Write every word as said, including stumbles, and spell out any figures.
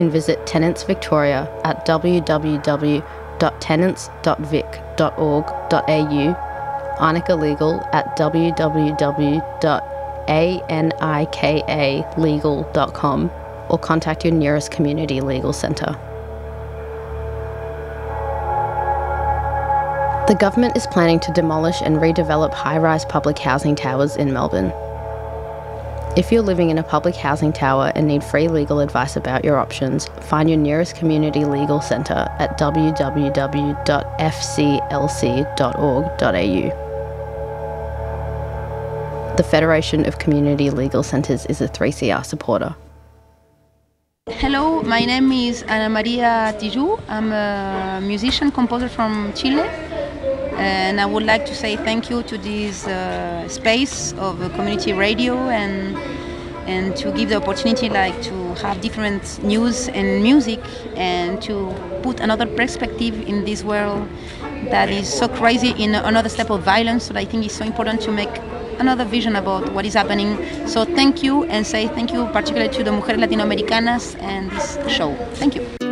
And visit Tenants Victoria at w w w dot tenants dot vic dot org dot a u, Arnica Legal at w w w dot anika legal dot com, or contact your nearest community legal centre. The government is planning to demolish and redevelop high-rise public housing towers in Melbourne. If you're living in a public housing tower and need free legal advice about your options, find your nearest community legal centre at w w w dot f c l c dot org dot a u. The Federation of Community Legal Centres is a three C R supporter. Hello, my name is Ana Maria Tiju. I'm a musician, composer from Chile. And I would like to say thank you to this uh, space of uh, community radio and and to give the opportunity like to have different news and music and to put another perspective in this world that is so crazy in another step of violence. So I think it's so important to make another vision about what is happening. So thank you, and say thank you particularly to the Mujeres Latinoamericanas and this show. Thank you.